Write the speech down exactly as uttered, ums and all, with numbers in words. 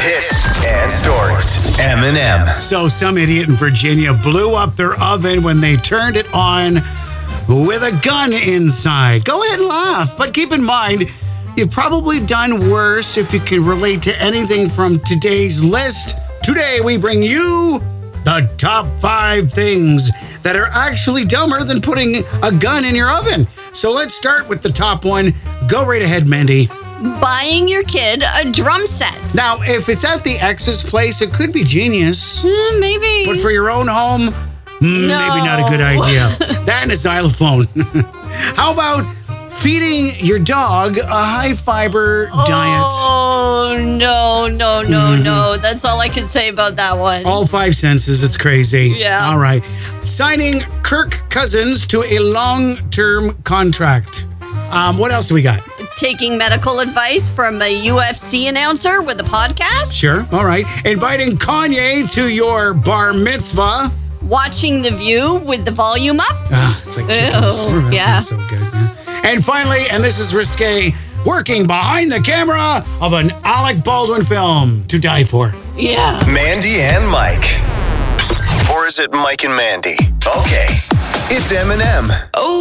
hits and stories. M and M. So some idiot in Virginia blew up their oven when they turned it on with a gun inside. Go ahead and laugh, but keep in mind, you've probably done worse if you can relate to anything from today's list. Today we bring you the top five things that are actually dumber than putting a gun in your oven. So let's start with the top one. Go right ahead, Mandy. Buying your kid a drum set. Now, if it's at the ex's place, it could be genius. Mm, maybe. But for your own home, mm, No. maybe not a good idea. That and a xylophone. How about feeding your dog a high-fiber diet? Oh, no, no, no, no. That's all I can say about that one. All five senses, it's crazy. Yeah. All right. Signing Kirk Cousins to a long-term contract. Um, what else do we got? Taking medical advice from a U F C announcer with a podcast. Sure. All right. Inviting Kanye to your bar mitzvah. Watching The View with the volume up. Ah, it's like chickens. Ew, Oh, that yeah. sounds so good. Yeah. And finally, and this is risque, working behind the camera of an Alec Baldwin film to die for. Yeah. Mandy and Mike. Or is it Mike and Mandy? Okay. It's M and M. Oh.